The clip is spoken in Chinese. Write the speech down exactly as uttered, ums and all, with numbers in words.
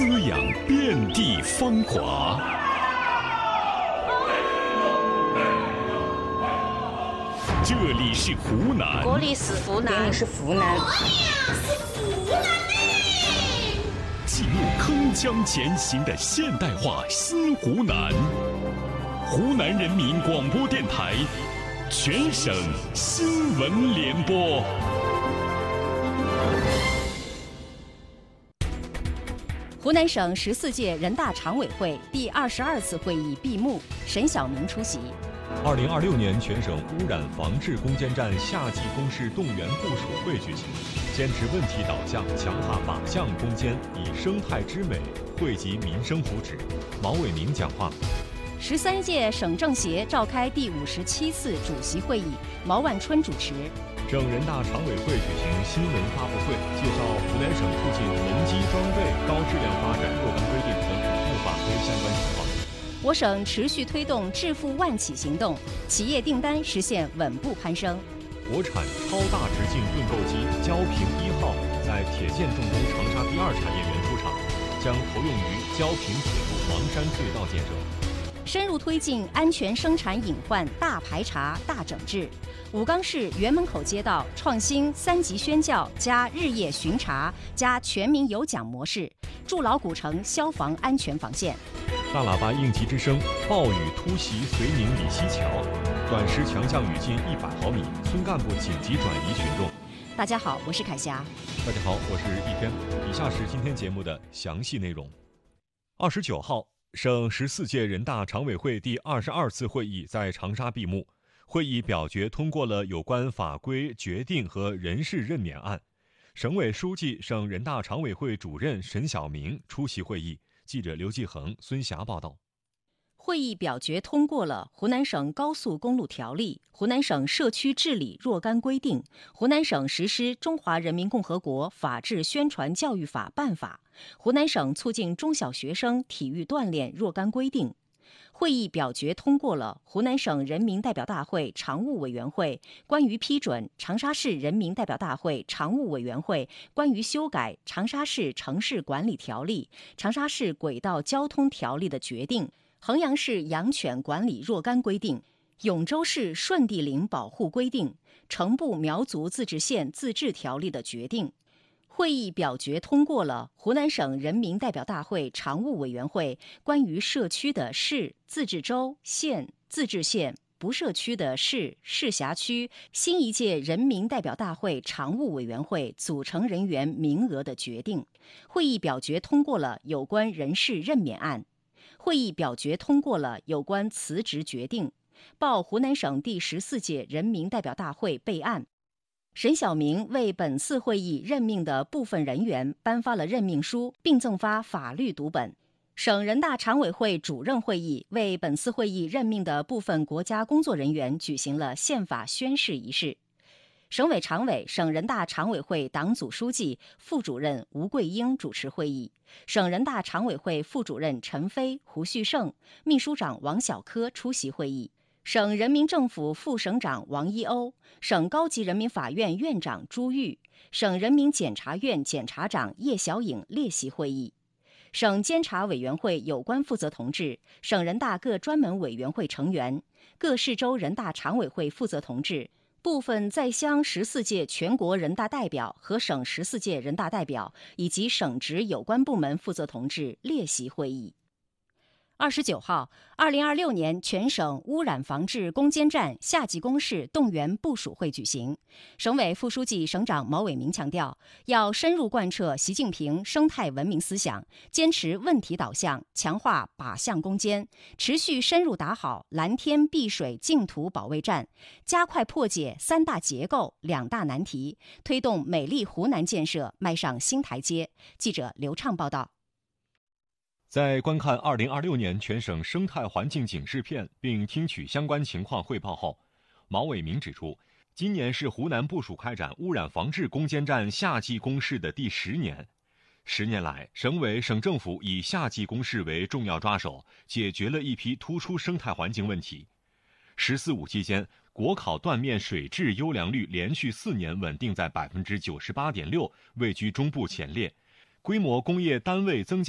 滋养遍地芳华。这里是湖南， 国里是湖南， 这里是湖南， 我俩是湖南嘞！ 记录铿锵前行的现代化新湖南，湖南人民广播电台全省新闻联播。 湖南省十四届人大常委会第二十二次会议闭幕，沈晓明出席。 二零二六年全省污染防治攻坚战夏季攻势动员部署会举行，坚持问题导向，强化法项攻坚，以生态之美惠及民生福祉。毛伟民讲话。 十三届省政协召开第五十七次主席会议，毛万春主持。 省人大常委会举行新闻发布会，介绍湖南省促进人机装备高质量发展若干规定等五部法规相关情况。 我省持续推动致富万企行动，企业订单实现稳步攀升。 国产超大直径盾构机焦平一号在铁建重工长沙第二产业园出厂，将投用于焦平铁路黄山隧道建设。 深入推进安全生产隐患大排查大整治。武冈市辕门口街道创新三级宣教加日夜巡查加全民有奖模式，筑牢古城消防安全防线。 大喇叭应急之声，暴雨突袭遂宁李溪桥，短时强降雨近一百毫米，村干部紧急转移群众。 大家好，我是凯霞。 大家好，我是一天。以下是今天节目的详细内容。二十九号，省十四届人大常委会第二十二次会议在长沙闭幕。会议表决通过了有关法规决定和人事任免案。省委书记、省人大常委会主任沈晓明出席会议。记者刘继恒、孙霞报道。 会议表决通过了湖南省高速公路条例、湖南省社区治理若干规定、湖南省实施中华人民共和国法治宣传教育法办法、湖南省促进中小学生体育锻炼若干规定。会议表决通过了湖南省人民代表大会常务委员会关于批准长沙市人民代表大会常务委员会关于修改长沙市城市管理条例、长沙市轨道交通条例的决定、衡阳市养犬管理若干规定、永州市顺地林保护规定、成部苗族自治县自治条例的决定。会议表决通过了湖南省人民代表大会常务委员会关于社区的市、自治州、县、自治县、不社区的市、市辖区新一届人民代表大会常务委员会组成人员名额的决定。会议表决通过了有关人事任免案。会议表决通过了有关辞职决定，报湖南省第十四届人民代表大会备案。沈晓明为本次会议任命的部分人员颁发了任命书，并赠发法律读本。省人大常委会主任会议为本次会议任命的部分国家工作人员举行了宪法宣誓仪式。省委常委、省人大常委会党组书记、副主任吴桂英主持会议，省人大常委会副主任陈飞、胡旭胜、秘书长王小科出席会议。省人民政府副省长王一欧、省高级人民法院院长朱玉、省人民检察院检察长叶小颖列席会议。省监察委员会有关负责同志、省人大各专门委员会成员、各市州人大常委会负责同志、部分在乡十四届全国人大代表和省十四届人大代表以及省直有关部门负责同志列席会议。二十九号，二零二六年全省污染防治攻坚战夏季攻势动员部署会举行。省委副书记、省长毛伟民强调，要深入贯彻习近平生态文明思想，坚持问题导向，强化靶向攻坚，持续深入打好蓝天碧水净土保卫战，加快破解三大结构、两大难题，推动美丽湖南建设迈上新台阶。记者刘畅报道。 在观看二零二六年全省生态环境警示片并听取相关情况汇报后，毛伟民指出，今年是湖南部署开展污染防治攻坚战夏季攻势的第十年。十年来，省委省政府以夏季攻势为重要抓手，解决了一批突出生态环境问题。十四五期间，国考断面水质优良率连续四年稳定在百分之九十八点六，位居中部前列。规模工业单位增加